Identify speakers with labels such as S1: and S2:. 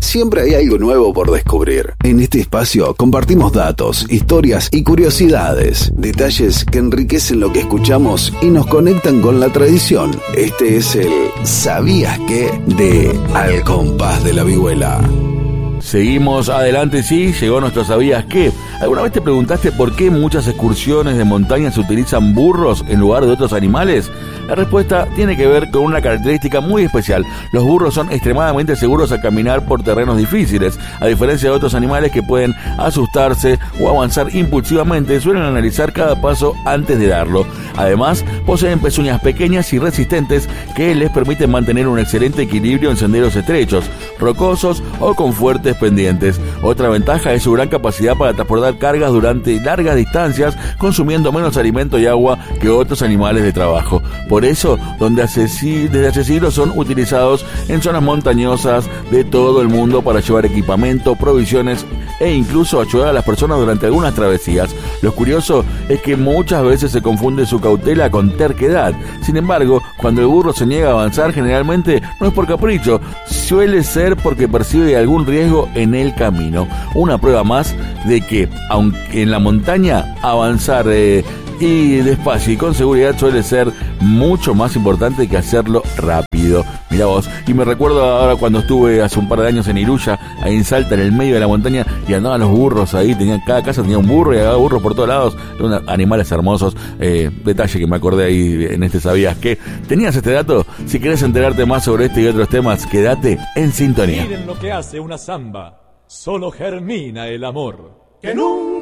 S1: siempre hay algo nuevo por descubrir. En este espacio compartimos datos, historias y curiosidades, detalles que enriquecen lo que escuchamos y nos conectan con la tradición. Este es el ¿Sabías qué? De Al Compás de la Vihuela.
S2: Seguimos adelante, sí, llegó nuestro ¿Sabías qué? ¿Alguna vez te preguntaste por qué muchas excursiones de montaña se utilizan burros en lugar de otros animales? La respuesta tiene que ver con una característica muy especial. Los burros son extremadamente seguros al caminar por terrenos difíciles. A diferencia de otros animales que pueden asustarse o avanzar impulsivamente, suelen analizar cada paso antes de darlo. Además, poseen pezuñas pequeñas y resistentes que les permiten mantener un excelente equilibrio en senderos estrechos, rocosos o con fuertes pendientes. Otra ventaja es su gran capacidad para transportar cargas durante largas distancias, consumiendo menos alimento y agua que otros animales de trabajo. Por eso, desde hace siglos son utilizados en zonas montañosas de todo el mundo para llevar equipamiento, provisiones e incluso ayudar a las personas durante algunas travesías. Lo curioso es que muchas veces se confunde su cautela con terquedad. Sin embargo, cuando el burro se niega a avanzar, generalmente no es por capricho, suele ser porque percibe algún riesgo en el camino. Una prueba más de que, aunque en la montaña avanzar y despacio y con seguridad suele ser mucho más importante que hacerlo rápido. Mirá vos, y me recuerdo ahora cuando estuve hace un par de años en Iruya, ahí en Salta, en el medio de la montaña, y andaban los burros ahí, cada casa tenía un burro y había burros por todos lados, eran animales hermosos. Detalle que me acordé ahí en este ¿Sabías qué? ¿Tenías este dato? Si querés enterarte más sobre este y otros temas, quédate en sintonía.
S3: Miren lo que hace una zamba, solo germina el amor. Que nunca